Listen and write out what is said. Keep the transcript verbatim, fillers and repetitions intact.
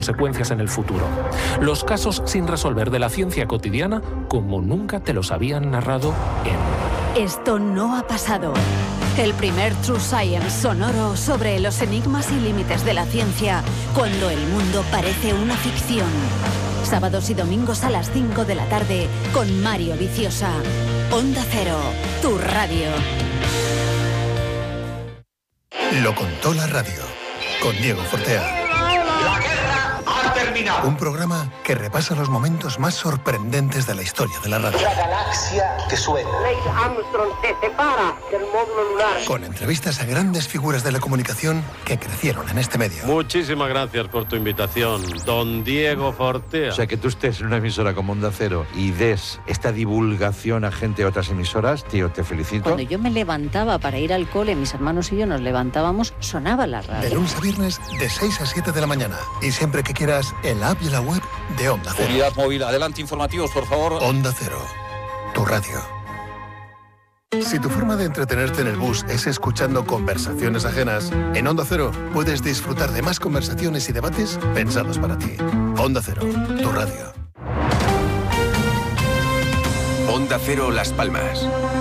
consecuencias en el futuro. Los casos sin resolver de la ciencia cotidiana como nunca te los habían narrado en... Esto no ha pasado. El primer True Science sonoro sobre los enigmas y límites de la ciencia cuando el mundo parece una ficción. Sábados y domingos a las cinco de la tarde con Mario Viciosa. Onda Cero, tu radio. Lo contó la radio con Diego Fortea. La guerra ha terminado. Un programa que repasa los momentos más sorprendentes de la historia de la radio. La galaxia que suena. Neil Armstrong se separa del módulo lunar. Con entrevistas a grandes figuras de la comunicación que crecieron en este medio. Muchísimas gracias por tu invitación, don Diego Fortea. O sea, que tú estés en una emisora como Onda Cero y des esta divulgación a gente de otras emisoras, tío, te felicito. Cuando yo me levantaba para ir al cole, mis hermanos y yo nos levantábamos, sonaba la radio. De lunes a viernes, de seis a siete de la mañana. Y siempre que quieras, en la app y la web de Onda Cero. Unidad móvil, adelante informativos, por favor. Onda Cero, tu radio. Si tu forma de entretenerte en el bus es escuchando conversaciones ajenas, en Onda Cero puedes disfrutar de más conversaciones y debates pensados para ti. Onda Cero, tu radio. Onda Cero Las Palmas.